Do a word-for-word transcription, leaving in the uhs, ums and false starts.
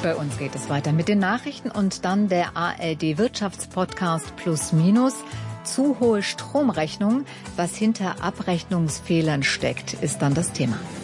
Bei uns geht es weiter mit den Nachrichten und dann der A R D-Wirtschaftspodcast Plus Minus. Zu hohe Stromrechnung, was hinter Abrechnungsfehlern steckt, ist dann das Thema.